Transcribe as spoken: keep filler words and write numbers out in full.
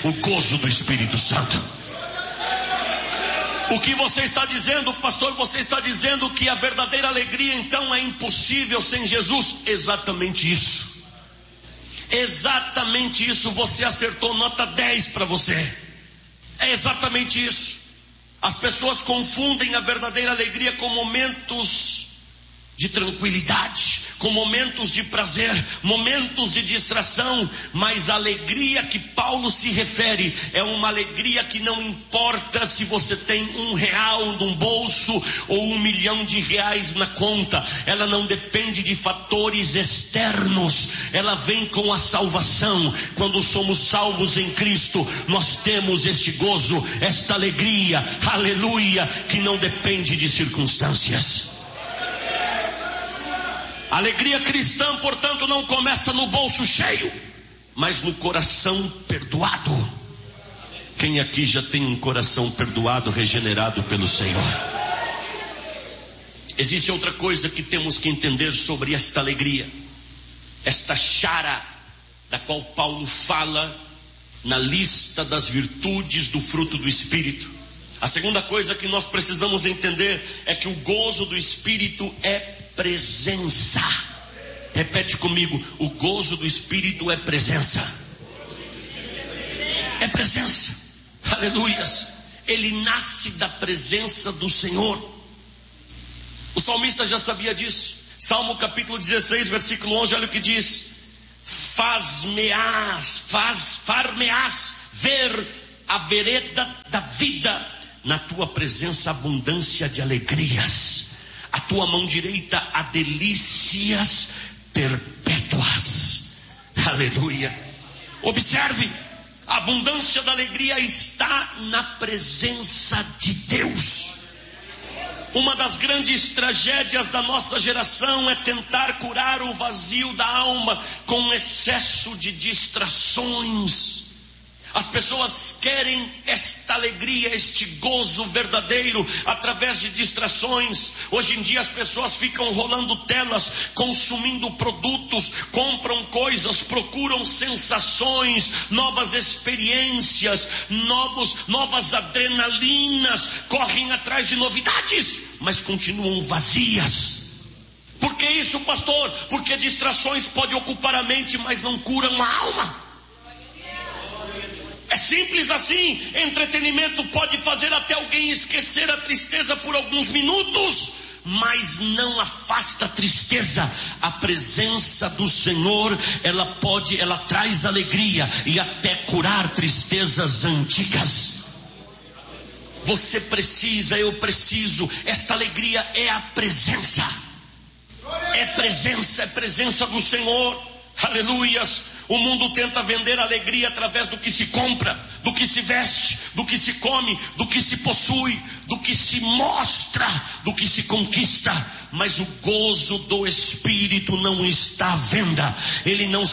o gozo do Espírito Santo. O que você está dizendo, pastor? Você está dizendo que a verdadeira alegria então é impossível sem Jesus? Exatamente isso. Exatamente isso. Você acertou, nota dez para você. É exatamente isso. As pessoas confundem a verdadeira alegria com momentos de tranquilidade, com momentos de prazer, momentos de distração, mas a alegria que Paulo se refere é uma alegria que não importa se você tem um real no bolso ou um milhão de reais na conta. Ela não depende de fatores externos, ela vem com a salvação. Quando somos salvos em Cristo, nós temos este gozo, esta alegria, aleluia, que não depende de circunstâncias. A alegria cristã, portanto, não começa no bolso cheio, mas no coração perdoado. Quem aqui já tem um coração perdoado, regenerado pelo Senhor? Existe outra coisa que temos que entender sobre esta alegria, esta chara, da qual Paulo fala na lista das virtudes do fruto do Espírito. A segunda coisa que nós precisamos entender é que o gozo do Espírito é presença. Repete comigo: o gozo do Espírito é presença. É presença. Aleluias. Ele nasce da presença do Senhor. O salmista já sabia disso. Salmo capítulo dezesseis, versículo onze, olha o que diz: Faz-me-ás, faz, far-me-ás ver a vereda da vida, na tua presença abundância de alegrias. A tua mão direita há delícias perpétuas. Aleluia. Observe, a abundância da alegria está na presença de Deus. Uma das grandes tragédias da nossa geração é tentar curar o vazio da alma com excesso de distrações. As pessoas querem esta alegria, este gozo verdadeiro através de distrações. Hoje em dia as pessoas ficam rolando telas, consumindo produtos, compram coisas, procuram sensações, novas experiências, novos, novas adrenalinas, correm atrás de novidades, mas continuam vazias. Por que isso, pastor? Porque distrações podem ocupar a mente, mas não curam a alma. É simples assim. Entretenimento pode fazer até alguém esquecer a tristeza por alguns minutos, mas não afasta a tristeza. A presença do Senhor, ela pode, ela traz alegria e até curar tristezas antigas. Você precisa, eu preciso. Esta alegria é a presença. É presença, é presença do Senhor. Aleluias. O mundo tenta vender alegria através do que se compra, do que se veste, do que se come, do que se possui, do que se mostra, do que se conquista. Mas o gozo do Espírito não está à venda. Ele não